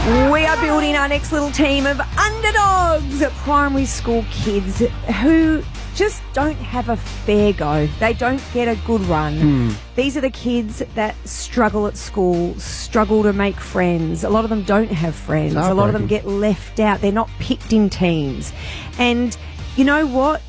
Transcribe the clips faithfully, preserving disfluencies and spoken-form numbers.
We are building our next little team of underdogs, primary school kids who just don't have a fair go. They don't get a good run. Mm. These are the kids that struggle at school, struggle to make friends. A lot of them don't have friends. A lot of them get left out. They're not picked in teams. And you know what?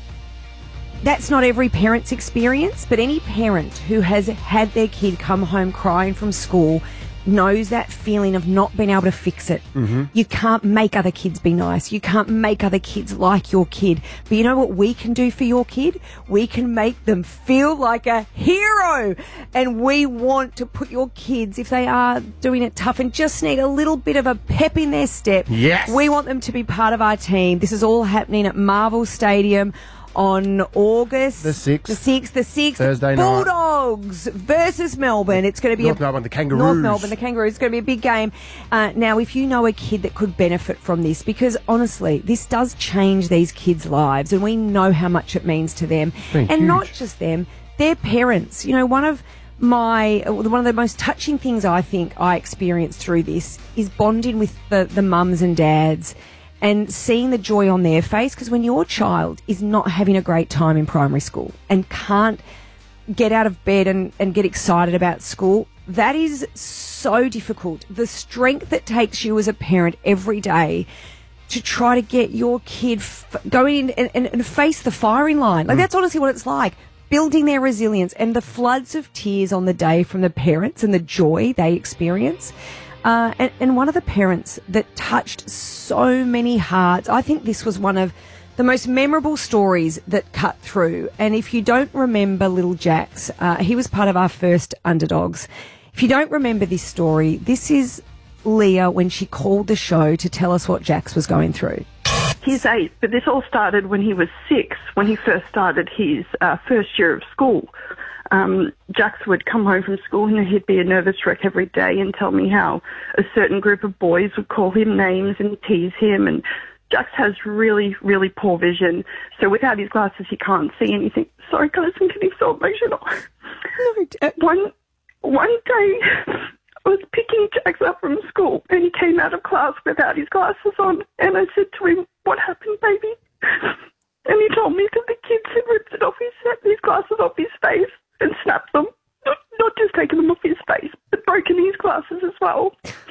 That's not every parent's experience, but any parent who has had their kid come home crying from school knows that feeling of not being able to fix it. Mm-hmm. You can't make other kids be nice. You can't make other kids like your kid. But you know what we can do for your kid? We can make them feel like a hero. And we want to put your kids, if they are doing it tough and just need a little bit of a pep in their step, yes, we want them to be part of our team. This is all happening at Marvel Stadium on August the sixth, the sixth, the sixth, Thursday night. Bulldogs versus Melbourne. It's going to be North a, Melbourne, the Kangaroos. North Melbourne, the Kangaroos. It's going to be a big game. Uh, now, if you know a kid that could benefit from this, because honestly, this does change these kids' lives, and we know how much it means to them, and huge. not just them, their parents. You know, one of my one of the most touching things I think I experienced through this is bonding with the the mums and dads. And seeing the joy on their face, because when your child is not having a great time in primary school and can't get out of bed and, and get excited about school, that is so difficult. The strength that takes you as a parent every day to try to get your kid f- going in and, and, and face the firing line. Like, mm. that's honestly what it's like. Building their resilience and the floods of tears on the day from the parents and the joy they experience. Uh, and, and one of the parents that touched so many hearts, I think this was one of the most memorable stories that cut through. And if you don't remember little Jax, uh, he was part of our first underdogs. If you don't remember this story, this is Leah when she called the show to tell us what Jax was going through. He's eight, but this all started when he was six, when he first started his uh, first year of school. Um, Jax would come home from school and he'd be a nervous wreck every day and tell me how a certain group of boys would call him names and tease him. And Jax has really, really poor vision. So without his glasses, he can't see anything. Sorry, guys, I'm getting so emotional. No, uh, one, one day I was picking Jax up from school and he came out of class without his glasses on. And I said to him, "What happened, baby?" And he told me that the kids had ripped it off his, his glasses off his face. And snapped them, not, not just taken them off his face, but broken his glasses as well.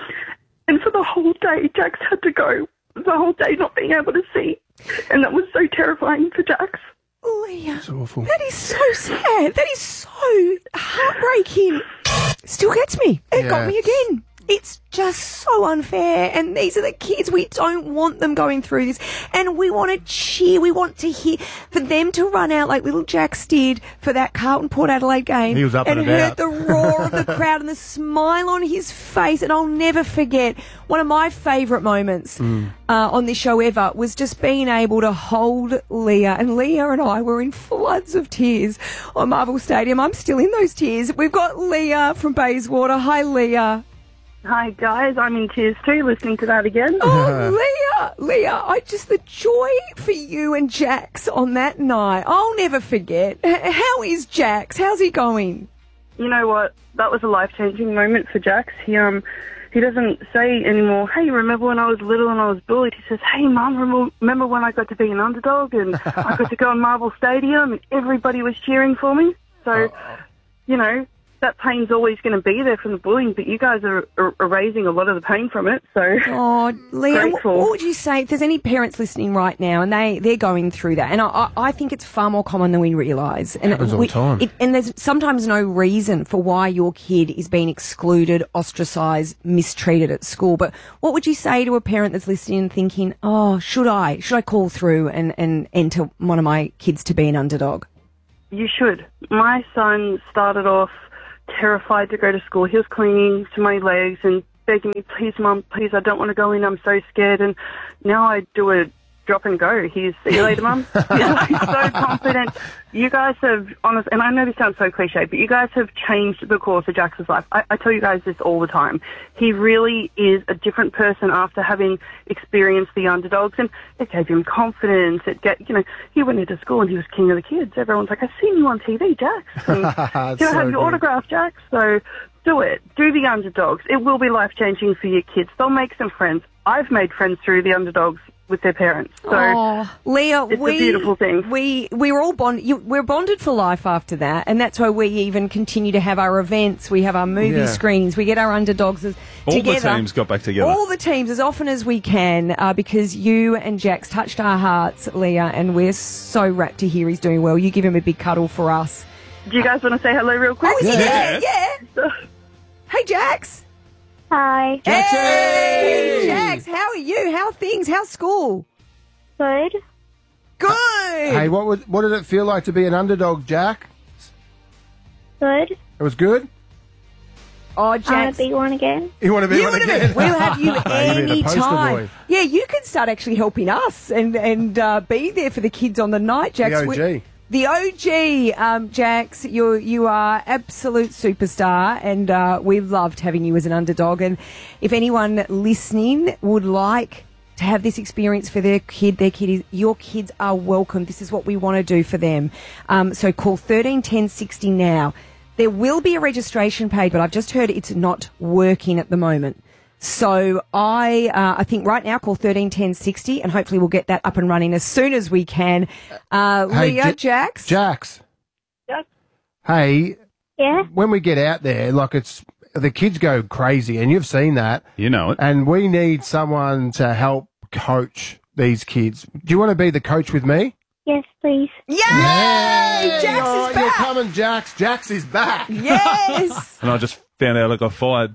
And for the whole day, Jax had to go, the whole day not being able to see. And that was so terrifying for Jax. Leah, that's awful. That is so sad. That is so heartbreaking. Still gets me. It yeah. got me again. It's just so unfair, and these are the kids. We don't want them going through this, and we want to cheer. We want to hear for them to run out like little Jax did for that Carlton Port Adelaide game. He was up and, and about. heard the roar of the crowd and the smile on his face. And I'll never forget one of my favourite moments mm. uh, on this show ever was just being able to hold Leah, and Leah and I were in floods of tears on Marvel Stadium. I'm still in those tears. We've got Leah from Bayswater. Hi, Leah. Hi, guys. I'm in tears too, listening to that again. Oh, Leah, Leah, I just, the joy for you and Jax on that night, I'll never forget. H- how is Jax? How's he going? You know what? That was a life-changing moment for Jax. He, um, he doesn't say anymore, "Hey, remember when I was little and I was bullied?" He says, "Hey, Mum, remember when I got to be an underdog and I got to go on Marvel Stadium and everybody was cheering for me?" So, oh. you know, that pain's always going to be there from the bullying, but you guys are, are erasing a lot of the pain from it. So, oh, Leah, what, what would you say if there's any parents listening right now and they they're going through that? And I, I think it's far more common than we realise. And it happens all we, the time. It, and there's sometimes no reason for why your kid is being excluded, ostracised, mistreated at school. But what would you say to a parent that's listening and thinking, "Oh, should I should I call through and and enter one of my kids to be an underdog?" You should. My son started off terrified to go to school. He was clinging to my legs and begging me, "Please, Mum, please, I don't want to go in. I'm so scared." And now I do a drop and go. He's, see you later, Mum. He's like so confident. You guys have, honest, and I know this sounds so cliche, but you guys have changed the course of Jax's life. I, I tell you guys this all the time. He really is a different person after having experienced the underdogs, and it gave him confidence. It get, you know, he went into school and he was king of the kids. Everyone's like, I've seen you on T V, Jax. And, can I so have your good. autograph, Jax? So do it. Do the underdogs. It will be life-changing for your kids. They'll make some friends. I've made friends through the underdogs with their parents. So oh, Leah, it's we, a beautiful thing. We we were all bond. You, we're bonded for life after that, and that's why we even continue to have our events. We have our movie Yeah. screenings. We get our underdogs as, All together. the teams got back together. All the teams as often as we can, uh, because you and Jax touched our hearts, Leah, and we're so rapt to hear he's doing well. You give him a big cuddle for us. Do you guys want to say hello real quick? Oh, is he Yeah. there? Yeah. Hey, Jax. Hi. Hey, Jax. How are you? How are things? How's school? Good. Good. Hey, what would, what did it feel like to be an underdog, Jack? Good. It was good? Oh, I want Jax. to be one again. You want to be You one would have again? been. We'll have you Hey, you've been a any poster time. boy. Yeah, you can start actually helping us and and uh, be there for the kids on the night, Jax. The O G. We- The O G, um, Jax. You you are absolute superstar, and uh, we loved having you as an underdog. And if anyone listening would like to have this experience for their kid, their kid is, your kids are welcome. This is what we want to do for them. Um, so call thirteen ten sixty now. There will be a registration page, but I've just heard it's not working at the moment. So I uh, I think right now call thirteen ten sixty, and hopefully we'll get that up and running as soon as we can. Uh, Hey, Leah, Ja- Jax. Jax. Yes. Hey, Yeah. when we get out there, like it's the kids go crazy, and you've seen that. You know it. And we need someone to help coach these kids. Do you want to be the coach with me? Yes, please. Yay! Hey, Jax oh, is You're back. coming, Jax. Jax is back. Yes. And I just found out I got fired.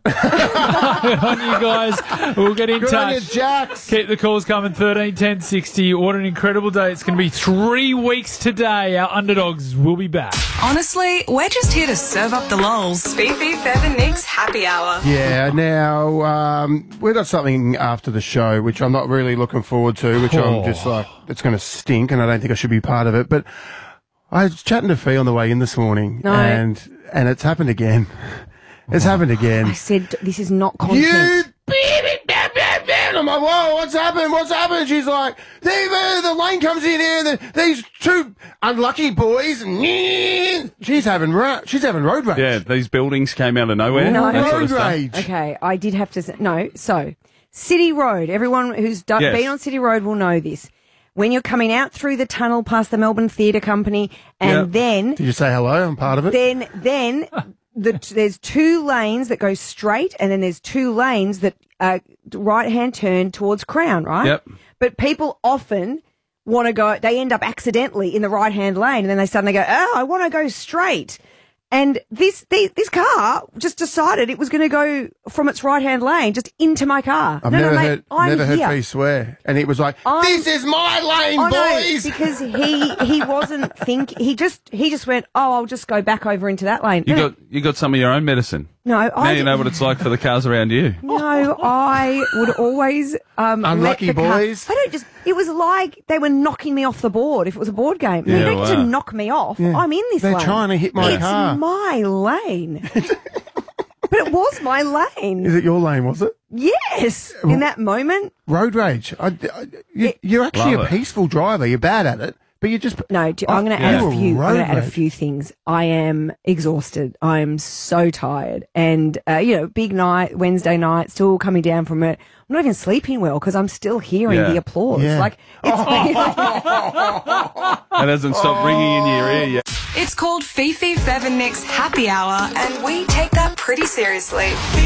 on you guys. We'll get in Good on you, touch. Jax. Keep the calls coming, thirteen ten sixty. What an incredible day. It's going to be three weeks today. Our underdogs will be back. Honestly, we're just here to serve up the lols. Fifi, Fev and Nick's happy hour. Yeah, now um, we've got something after the show which I'm not really looking forward to, which Oh. I'm just like, it's going to stink and I don't think I should be part of it. But I was chatting to Fee on the way in this morning No. and and it's happened again. It's happened again. I said this is not content. You baby, bam, bam, bam. I'm like, whoa, what's happened? What's happened? She's like, the, uh, the lane comes in here, and the, these two unlucky boys, and she's having ra- she's having road rage. Yeah, these buildings came out of nowhere. No. that sort road of stuff. rage. Okay, I did have to say, no. So, City Road, everyone who's done, Yes. been on City Road will know this. When you're coming out through the tunnel past the Melbourne Theatre Company, and Yep. then, Did you say hello? I'm part of it. then, then, the, there's two lanes that go straight, and then there's two lanes that uh, right-hand turn towards Crown, right? Yep. But people often want to go, they end up accidentally in the right-hand lane, and then they suddenly go, oh, I want to go straight. And this the, this car just decided it was going to go from its right-hand lane just into my car. I've no, never no, mate, heard I'm never here. heard Fee swear, and it was like, I'm- "This is my lane, Oh, no, boys." because he he wasn't think he just he just went, oh, I'll just go back over into that lane. You no, got you got some of your own medicine. no, Now I you know didn't- what it's like for the cars around you. No, I would always um, Unlucky let the car- boys. I don't just. It was like they were knocking me off the board. If it was a board game, they Yeah, don't get wow. to knock me off. Yeah. I'm in this They're lane. trying to hit my it's car. my lane. But it was my lane. Is it your lane? Was it Yes, in that moment. road rage? I, I, you, you're actually Love a it. peaceful driver. You're bad at it, but you just No, do- I'm Oh, going to add you a were few. I'm road going to add a rage. few things. I am exhausted. I am so tired, and uh, you know, big night, Wednesday night, still coming down from it. I'm not even sleeping well because I'm still hearing Yeah. the applause. Yeah. Like it's That hasn't stopped ringing in your ear yet. It's called Fifi, Fev and Nick's happy hour, and we take that pretty seriously.